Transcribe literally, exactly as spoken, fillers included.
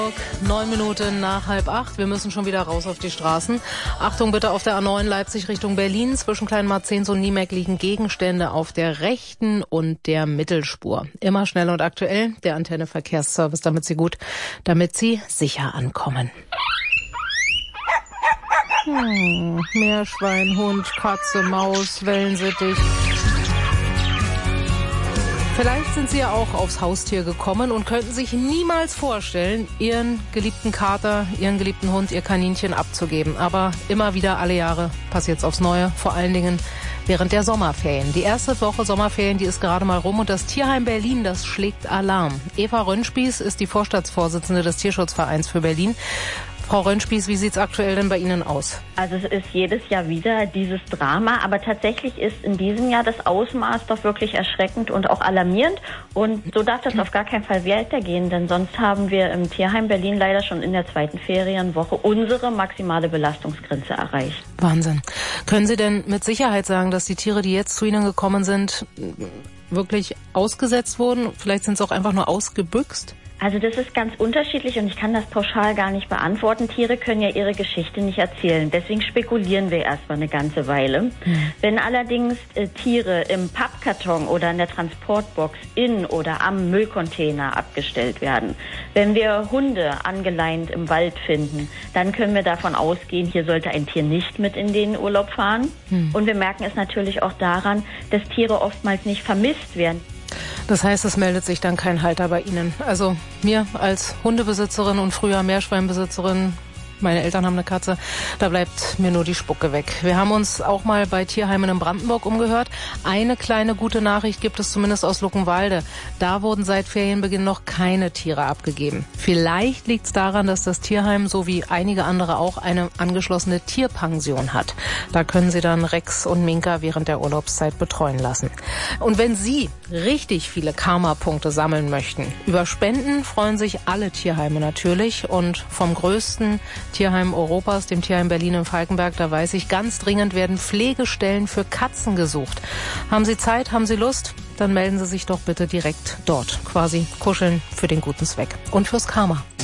Neun Minuten nach halb acht. Wir müssen schon wieder raus auf die Straßen. Achtung bitte auf der A neun Leipzig Richtung Berlin. Zwischen Kleinmarzens und Niemek liegen Gegenstände auf der rechten und der Mittelspur. Immer schnell und aktuell. Der Antenne Verkehrsservice, damit Sie gut, damit Sie sicher ankommen. Hm, Meerschwein, Hund, Katze, Maus, Wellensittich. Vielleicht sind Sie ja auch aufs Haustier gekommen und könnten sich niemals vorstellen, Ihren geliebten Kater, Ihren geliebten Hund, Ihr Kaninchen abzugeben. Aber immer wieder alle Jahre passiert's aufs Neue, vor allen Dingen während der Sommerferien. Die erste Woche Sommerferien, die ist gerade mal rum und das Tierheim Berlin, das schlägt Alarm. Eva Rönnspieß ist die Vorstandsvorsitzende des Tierschutzvereins für Berlin. Frau Rönnspieß, wie sieht's aktuell denn bei Ihnen aus? Also es ist jedes Jahr wieder dieses Drama, aber tatsächlich ist in diesem Jahr das Ausmaß doch wirklich erschreckend und auch alarmierend. Und so darf das auf gar keinen Fall weitergehen, denn sonst haben wir im Tierheim Berlin leider schon in der zweiten Ferienwoche unsere maximale Belastungsgrenze erreicht. Wahnsinn. Können Sie denn mit Sicherheit sagen, dass die Tiere, die jetzt zu Ihnen gekommen sind, wirklich ausgesetzt wurden? Vielleicht sind sie auch einfach nur ausgebüxt? Also das ist ganz unterschiedlich und ich kann das pauschal gar nicht beantworten. Tiere können ja ihre Geschichte nicht erzählen. Deswegen spekulieren wir erstmal eine ganze Weile. Mhm. Wenn allerdings äh, Tiere im Pappkarton oder in der Transportbox in oder am Müllcontainer abgestellt werden, wenn wir Hunde angeleint im Wald finden, dann können wir davon ausgehen, hier sollte ein Tier nicht mit in den Urlaub fahren. Mhm. Und wir merken es natürlich auch daran, dass Tiere oftmals nicht vermisst werden. Das heißt, es meldet sich dann kein Halter bei Ihnen. Also mir als Hundebesitzerin und früher Meerschweinbesitzerin, meine Eltern haben eine Katze, da bleibt mir nur die Spucke weg. Wir haben uns auch mal bei Tierheimen in Brandenburg umgehört. Eine kleine gute Nachricht gibt es zumindest aus Luckenwalde. Da wurden seit Ferienbeginn noch keine Tiere abgegeben. Vielleicht liegt es daran, dass das Tierheim, so wie einige andere auch, eine angeschlossene Tierpension hat. Da können Sie dann Rex und Minka während der Urlaubszeit betreuen lassen. Und wenn Sie richtig viele Karma-Punkte sammeln möchten, über Spenden freuen sich alle Tierheime natürlich. Und vom größten Tierheim Europas, dem Tierheim Berlin in Falkenberg, da weiß ich, ganz dringend werden Pflegestellen für Katzen gesucht. Haben Sie Zeit, haben Sie Lust? Dann melden Sie sich doch bitte direkt dort. Quasi kuscheln für den guten Zweck und fürs Karma.